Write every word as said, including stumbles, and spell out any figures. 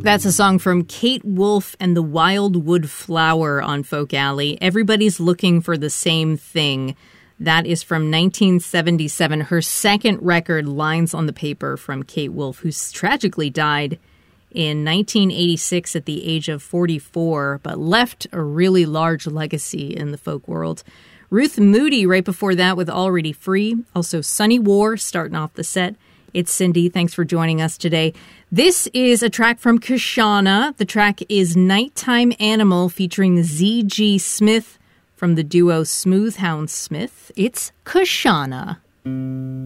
That's a song from Kate Wolf and the Wildwood Flower on Folk Alley. Everybody's Looking for the Same Thing. That is from nineteen seventy-seven, her second record, Lines on the Paper, from Kate Wolf, who tragically died in nineteen eighty-six at the age of forty-four, but left a really large legacy in the folk world. Ruth Moody right before that with Already Free. Also Sunny War starting off the set. It's Cindy. Thanks for joining us today. This is a track from Kashana. The track is Nighttime Animal featuring Z G Smith from the duo Smoothhound Smith. It's Kashana.